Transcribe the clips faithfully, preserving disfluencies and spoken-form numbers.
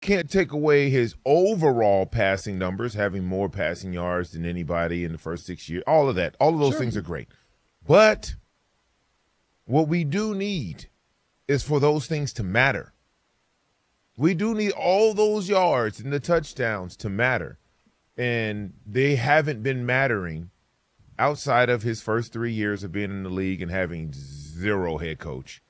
can't take away his overall passing numbers, having more passing yards than anybody in the first six years. All of that. All of those Sure. things are great. But what we do need is for those things to matter. We do need all those yards and the touchdowns to matter. And they haven't been mattering outside of his first three years of being in the league and having zero head coach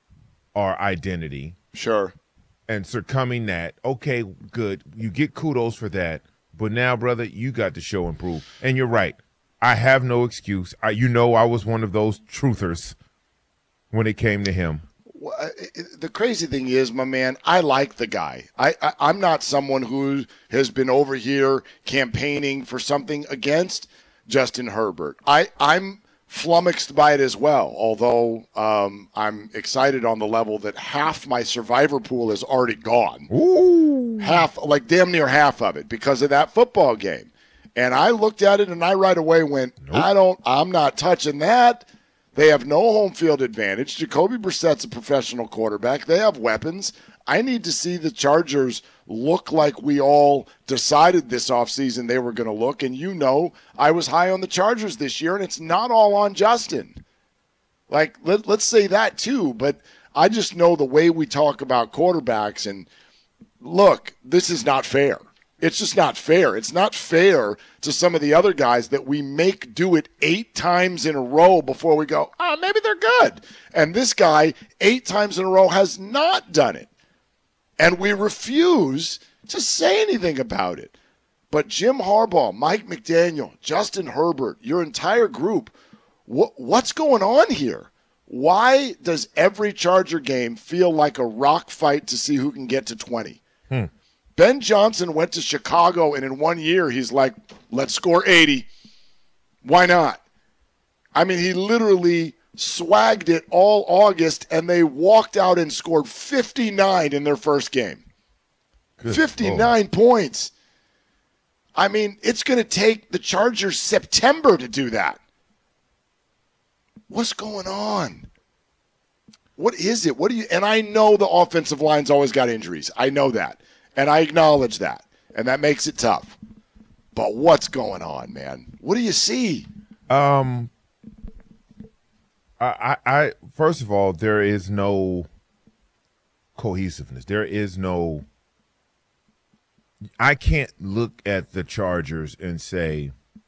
or identity. Sure. And succumbing that, okay, good. You get kudos for that. But now, brother, you got to show and prove. And you're right. I have no excuse. I, you know I was one of those truthers when it came to him. Well, the crazy thing is, my man, I like the guy. I, I, I'm not someone who has been over here campaigning for something against Justin Herbert. I, I'm flummoxed by it as well, although um, I'm excited on the level that half my survivor pool is already gone. Ooh. Half, like damn near half of it because of that football game. And I looked at it and I right away went, nope. I don't, I'm not touching that. They have no home field advantage. Jacoby Brissett's a professional quarterback. They have weapons. I need to see the Chargers look like we all decided this offseason they were going to look. And you know I was high on the Chargers this year, and it's not all on Justin. Like, let, let's say that too. But I just know the way we talk about quarterbacks, and look, this is not fair. It's just not fair. It's not fair to some of the other guys that we make do it eight times in a row before we go, oh, maybe they're good. And this guy, eight times in a row, has not done it. And we refuse to say anything about it. But Jim Harbaugh, Mike McDaniel, Justin Herbert, your entire group, wh- what's going on here? Why does every Charger game feel like a rock fight to see who can get to twenty? Hmm. Ben Johnson went to Chicago, and in one year, he's like, let's score eighty. Why not? I mean, he literally swagged it all August, and they walked out and scored fifty-nine in their first game. Good fifty-nine Lord. Points. I mean, it's going to take the Chargers September to do that. What's going on? What is it? What do you? And I know the offensive line's always got injuries. I know that. And I acknowledge that. And that makes it tough. But what's going on, man? What do you see? Um, I, I, I first of all, there is no cohesiveness. There is no – I can't look at the Chargers and say,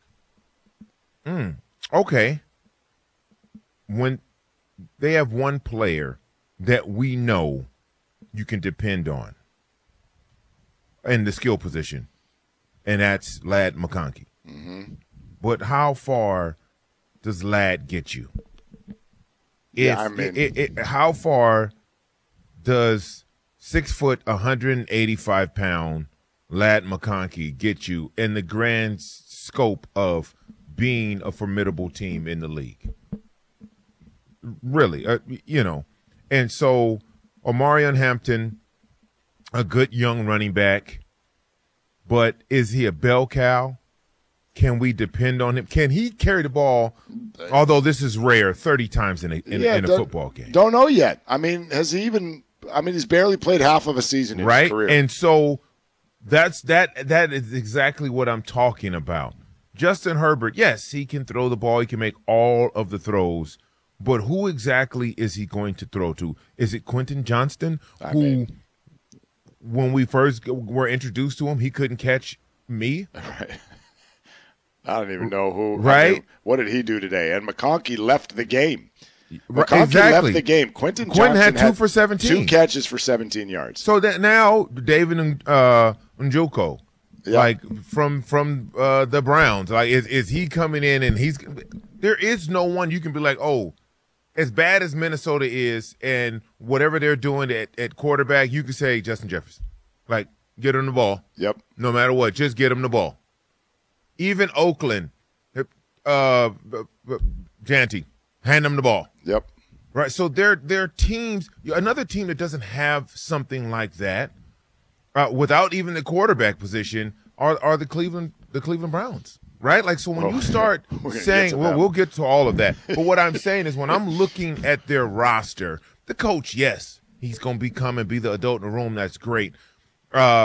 hmm, okay. When they have one player that we know you can depend on in the skill position, and that's Ladd McConkey. Mm-hmm. But how far does Ladd get you? Yeah, if, I mean, it, it, how far does six foot, one hundred eighty-five pound Ladd McConkey get you in the grand scope of being a formidable team in the league? Really, uh, you know, and so Omarion Hampton, a good young running back, but is he a bell cow? Can we depend on him? Can he carry the ball, although this is rare, thirty times in a, in, yeah, in a football game? Don't know yet. I mean, has he even – I mean, he's barely played half of a season in right? his career. And so that's that. that is exactly what I'm talking about. Justin Herbert, yes, he can throw the ball. He can make all of the throws. But who exactly is he going to throw to? Is it Quentin Johnston, I who, mean, when we first were introduced to him, he couldn't catch me? Right. I don't even know who. Right? I mean, what did he do today? And McConkey left the game. McConkey exactly. left the game. Quentin Quentin Johnson had two had for seventeen. Two catches for seventeen yards. So that now David uh, Njoku, Yep. like from from uh, the Browns, like is is he coming in and he's there is no one you can be like, oh, as bad as Minnesota is and whatever they're doing at, at quarterback, you could say Justin Jefferson. Like, get him the ball. Yep. No matter what, just get him the ball. Even Oakland, uh, Janty, hand him the ball. Yep. Right, so they're, they're teams – another team that doesn't have something like that uh, without even the quarterback position are are the Cleveland the Cleveland Browns. Right? Like, so when Oh, you start saying, well, we'll get to all of that. But what I'm saying is when I'm looking at their roster, the coach, yes, he's going to be come and be the adult in the room. That's great. Uh,